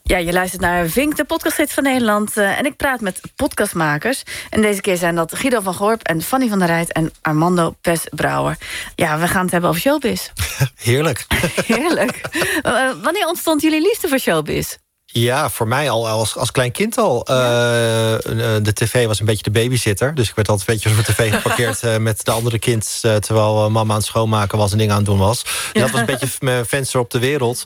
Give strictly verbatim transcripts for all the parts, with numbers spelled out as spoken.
Ja, je luistert naar Vink, de podcasthit van Nederland. Uh, en ik praat met podcastmakers. En deze keer zijn dat Guido van Gorp en Fanny van der Rijt en Armando Pes-Brouwer. Ja, we gaan het hebben over showbiz. Heerlijk. Heerlijk. Uh, wanneer ontstond jullie liefde voor showbiz? Ja, voor mij al als, als klein kind al. Uh, de tv was een beetje de babysitter. Dus ik werd altijd een beetje voor de tv geparkeerd uh, met de andere kind. Uh, terwijl uh, mama aan het schoonmaken was en dingen aan het doen was. Dus ja. Dat was een beetje mijn venster op de wereld.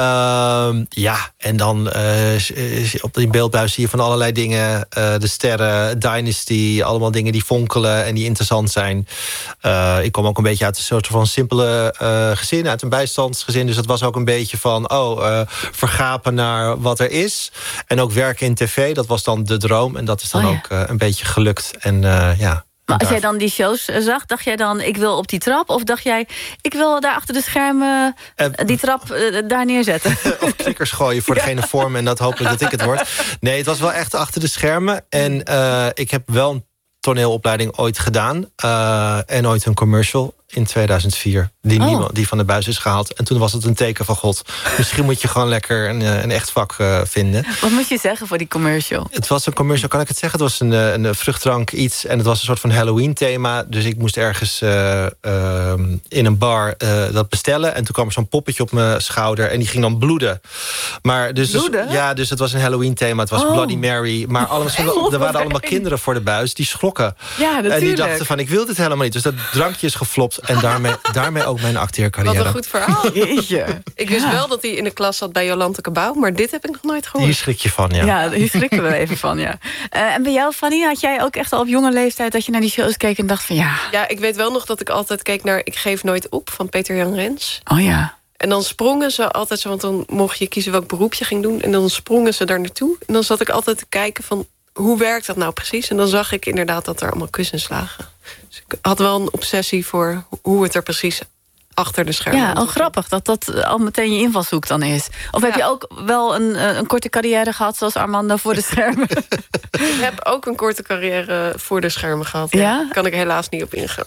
Uh, ja, en dan uh, op die beeldbuis zie je van allerlei dingen. Uh, de sterren, Dynasty, allemaal dingen die fonkelen en die interessant zijn. Uh, ik kom ook een beetje uit een soort van simpele uh, gezin, uit een bijstandsgezin. Dus het was ook een beetje van, oh, uh, vergapen naar wat er is. En ook werken in tv, dat was dan de droom. En dat is dan oh, ja. ook uh, een beetje gelukt. En uh, ja... Maar als jij dan die shows zag, dacht jij dan, ik wil op die trap? Of dacht jij, ik wil daar achter de schermen uh, die trap uh, daar neerzetten? Of knikkers gooien voor degene ja. voor me en dat hopelijk dat ik het word. Nee, het was wel echt achter de schermen. En uh, ik heb wel een toneelopleiding ooit gedaan. Uh, en ooit een commercial in tweeduizend vier. Die, oh. niemand, die van de buis is gehaald. En toen was het een teken van God. Misschien moet je gewoon lekker een, een echt vak uh, vinden. Wat moet je zeggen voor die commercial? Het was een commercial, kan ik het zeggen? Het was een, een vruchtdrank iets. En het was een soort van Halloween thema. Dus ik moest ergens uh, uh, in een bar uh, dat bestellen. En toen kwam er zo'n poppetje op mijn schouder. En die ging dan bloeden. Maar dus, bloeden? Dus, ja, dus het was een Halloween thema. Het was oh. Bloody Mary. Maar allemaal, er waren allemaal kinderen voor de buis. Die schrokken. Ja, natuurlijk. En die dachten van, ik wil dit helemaal niet. Dus dat drankje is geflopt. En daarmee, daarmee ook mijn acteercarrière. Wat een goed verhaal. Jeetje. Ik wist ja. wel dat hij in de klas zat bij Jolante Cabau, maar dit heb ik nog nooit gehoord. Hier schrik je van, ja. Ja, hier schrikken we even van, ja. Uh, en bij jou, Fanny, had jij ook echt al op jonge leeftijd dat je naar die shows keek en dacht van ja... Ja, ik weet wel nog dat ik altijd keek naar Ik geef nooit op van Peter Jan Rens. Oh ja. En dan sprongen ze altijd zo, want dan mocht je kiezen welk beroep je ging doen. En dan sprongen ze daar naartoe. En dan zat ik altijd te kijken van, hoe werkt dat nou precies? En dan zag ik inderdaad dat er allemaal kussens lagen. Dus ik had wel een obsessie voor hoe het er precies achter de schermen. Ja, al grappig dat dat al meteen je invalshoek dan is. Of ja. heb je ook wel een, een korte carrière gehad zoals Armando voor de schermen? Ik heb ook een korte carrière voor de schermen gehad. Ja? Ja? Kan ik helaas niet op ingaan.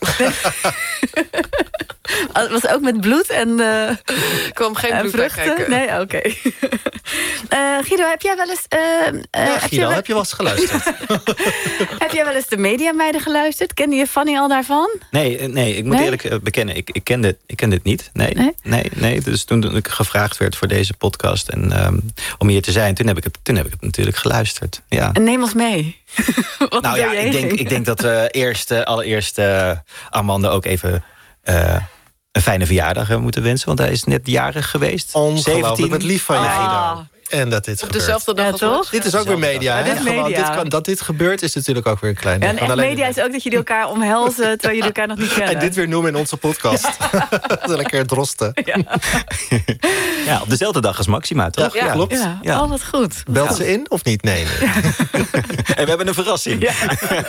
Het was ook met bloed en uh, ik kwam geen bloed vruchten. Nee, oké. Okay. uh, Guido, heb jij wel eens... Uh, uh, ja, heb Guido, je wel... heb je wel eens geluisterd? Heb jij wel eens de Mediameiden geluisterd? Kende je Fanny al daarvan? Nee, nee ik moet nee? eerlijk bekennen, ik, ik ken dit, ik ken dit niet. Nee, nee, nee, nee. Dus toen ik gevraagd werd voor deze podcast en um, om hier te zijn, toen heb ik het, toen heb ik het natuurlijk geluisterd. Ja. En neem ons mee. Wat nou ja, ik denk, ik denk dat we eerst, uh, allereerst uh, Armando ook even Uh, een fijne verjaardag moeten wensen, want hij is net jarig geweest. Ongelooflijk, met lief van je, ah. Guido. En dat dit op gebeurt. Dezelfde dag ja, als toch? Dit is ook weer media. Ja, dit, Gewoon, media. dit kan, dat dit gebeurt is natuurlijk ook weer een klein... Ja, en echt media is ook dat jullie elkaar omhelzen terwijl jullie elkaar nog niet kennen. En dit weer noemen in onze podcast. Ja. Dat is lekker drosten. Ja. Ja, op dezelfde dag als Maxima, toch? Ja, ja. Klopt. Ja. Ja. Oh, wat goed. Belt ja. ze in of niet? Nee. nee. Ja. En we hebben een verrassing. Ja.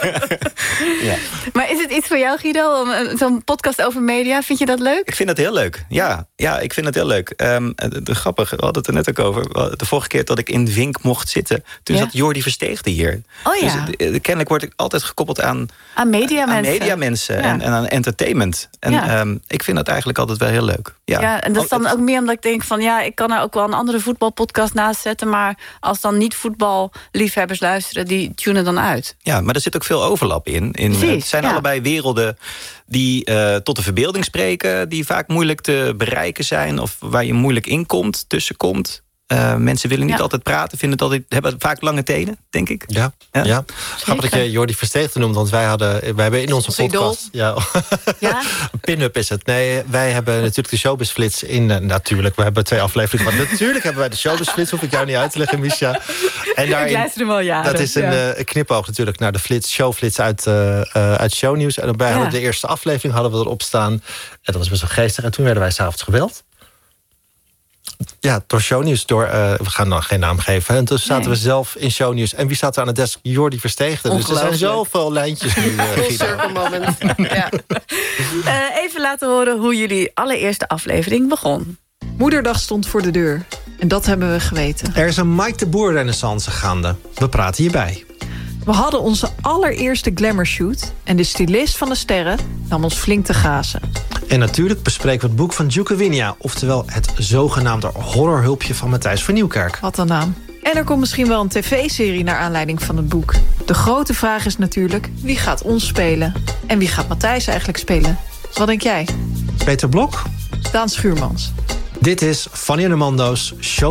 Ja. Maar is het iets voor jou, Guido, om zo'n podcast over media? Vind je dat leuk? Ik vind het heel leuk. Ja, ja ik vind het heel leuk. Um, de, de, grappig, we hadden het er net ook over. De vorige keer dat ik in Vink mocht zitten, toen ja? zat Jordi Versteegde hier. Oh ja. Dus uh, kennelijk word ik altijd gekoppeld aan aan mediamensen, aan mediamensen ja. en, en aan entertainment. En ja. um, ik vind dat eigenlijk altijd wel heel leuk. Ja, ja en dat is dan ook meer omdat ik denk van ja, ik kan er ook wel een andere voetbalpodcast naast zetten, maar als dan niet voetballiefhebbers luisteren, die tunen dan uit. Ja, maar er zit ook veel overlap in. in Precies, het zijn ja. allebei werelden die uh, tot de verbeelding spreken, die vaak moeilijk te bereiken zijn of waar je moeilijk in komt, tussenkomt. Uh, mensen willen niet ja. altijd praten, vinden het altijd, hebben vaak lange tenen, denk ik. Ja, ja. ja. Grappig dat je Jordi Versteegde noemt, want wij hadden, wij hebben in onze podcast, ja, ja? een pin-up is het. Nee, wij hebben natuurlijk de Showbiz-flits in. Uh, natuurlijk, we hebben twee afleveringen, maar natuurlijk hebben wij de Showbiz-flits, hoef ik jou niet uit te leggen, Misha. En daarin, ik luister hem al jaren. Dat is een, ja. uh, een knipoog natuurlijk naar de flits, showflits uit, uh, uh, uit Shownieuws. En daarbij ja. hadden we de eerste aflevering hadden we erop staan. En dat was best wel geestig. En toen werden wij 's avonds gebeld. Ja, door Shownieuws. Door, uh, we gaan nog geen naam geven. En toen zaten nee. we zelf in Shownieuws. En wie zat er aan de desk? Jordi Versteegde. Dus er zijn zoveel lijntjes nu. Uh, Full circle moment. Ja. Uh, even laten horen hoe jullie allereerste aflevering begon. Moederdag stond voor de deur. En dat hebben we geweten. Er is een Mike de Boer renaissance gaande. We praten hierbij. We hadden onze allereerste glamour shoot. En de stylist van de sterren nam ons flink te gazen. En natuurlijk bespreken we het boek van Duke Winia, oftewel het zogenaamde horrorhulpje van Matthijs van Nieuwkerk. Wat een naam. En er komt misschien wel een tv-serie naar aanleiding van het boek. De grote vraag is natuurlijk, wie gaat ons spelen? En wie gaat Matthijs eigenlijk spelen? Wat denk jij? Peter Blok? Daan Schuurmans. Dit is Fanny en Amando's Show